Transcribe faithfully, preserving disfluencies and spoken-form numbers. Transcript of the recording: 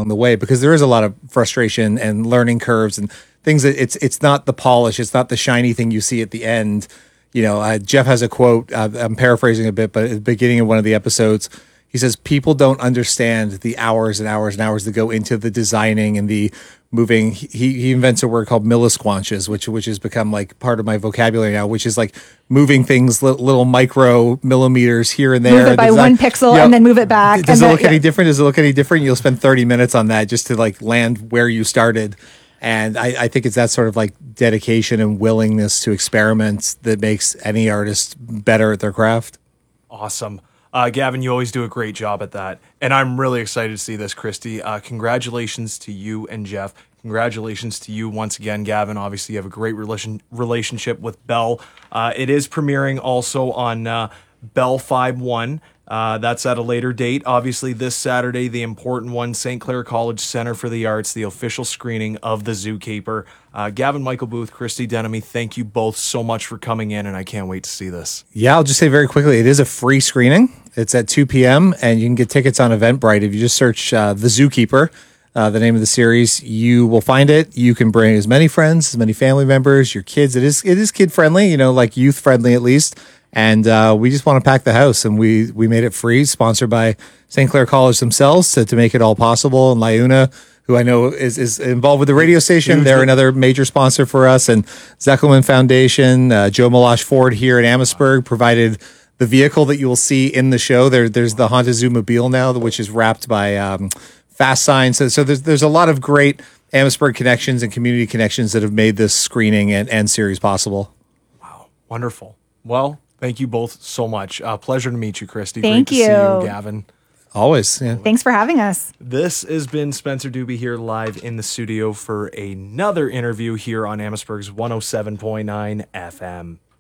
along the way, because there is a lot of frustration and learning curves and things that it's it's not the polish, it's not the shiny thing you see at the end. You know, uh, Jeff has a quote, uh, I'm paraphrasing a bit, but at the beginning of one of the episodes, he says, people don't understand the hours and hours and hours that go into the designing and the moving. He, he invents a word called millisquanches, which which has become like part of my vocabulary now, which is like moving things li- little micro millimeters here and there. Move it by Design- one pixel Yeah. and then move it back. Does and it then- look yeah. any different? Does it look any different? You'll spend thirty minutes on that just to like land where you started. And I, I think it's that sort of like dedication and willingness to experiment that makes any artist better at their craft. Awesome. Uh, Gavin, you always do a great job at that. And I'm really excited to see this, Christy. Uh, congratulations to you and Jeff. Congratulations to you once again, Gavin. Obviously, you have a great relation relationship with Bell. Uh, it is premiering also on uh, Bell five one. Uh, that's at a later date. Obviously, this Saturday, the important one, Saint Clair College Center for the Arts, the official screening of The Zookeeper. Uh, Gavin Michael Booth, Christy Denemy, thank you both so much for coming in, and I can't wait to see this. Yeah, I'll just say very quickly, it is a free screening. It's at two p.m. and you can get tickets on Eventbrite. If you just search uh, The Zookeeper, uh, the name of the series, you will find it. You can bring as many friends, as many family members, your kids. It is it is kid friendly, you know, like youth friendly at least. And uh, we just want to pack the house, and we we made it free, sponsored by Saint Clair College themselves to, to make it all possible. And Lyuna, who I know is, is involved with the radio station, they're another major sponsor for us. And Zekelman Foundation, uh, Joe Malash Ford here in Amherstburg provided the vehicle that you will see in the show. There, there's the Honda Zoomobile now, which is wrapped by um, Fast Sign. So, so there's there's a lot of great Amherstburg connections and community connections that have made this screening and, and series possible. Wow, wonderful. Well, thank you both so much. Uh, pleasure to meet you, Christy. Thank Great you. to see you, Gavin. Always. Yeah. Thanks for having us. This has been Spencer Doobie here live in the studio for another interview here on Amherstburg's one oh seven point nine F M.